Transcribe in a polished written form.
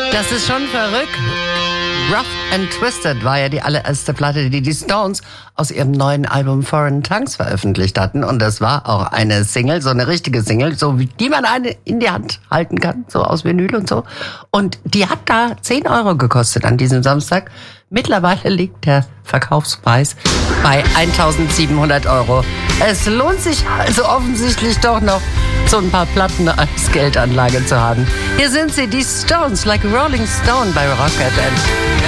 Das ist schon verrückt. Rough and Twisted war ja die allererste Platte, die Stones aus ihrem neuen Album Foreign Tongues veröffentlicht hatten. Und das war auch eine Single, so eine richtige Single, so wie die man eine in die Hand halten kann, so aus Vinyl und so. Und die hat da 10 Euro gekostet an diesem Samstag. Mittlerweile liegt der Verkaufspreis bei 1.700 Euro. Es lohnt sich also offensichtlich doch noch, so ein paar Platten als Geldanlage zu haben. Hier sind sie, die Stones, like a Rolling Stone bei Rock FM.